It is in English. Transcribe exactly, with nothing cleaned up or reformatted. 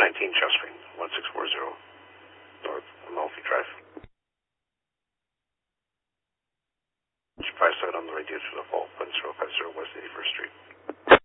nineteen Chest Street, one six four zero North Amalfi Drive. Price out on the radius for the vault, one zero five zero West eighty-first Street.